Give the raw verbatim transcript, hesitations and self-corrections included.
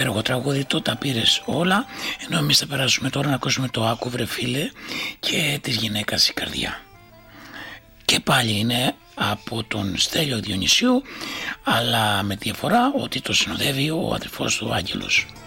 Έργο τραγούδι το τα πήρες όλα, ενώ εμείς θα περάσουμε τώρα να ακούσουμε το «Άκου βρε φίλε» και της γυναίκας η καρδιά. Και πάλι είναι από τον Στέλιο Διονυσίου, αλλά με διαφορά ότι το συνοδεύει ο αδερφός του Άγγελος.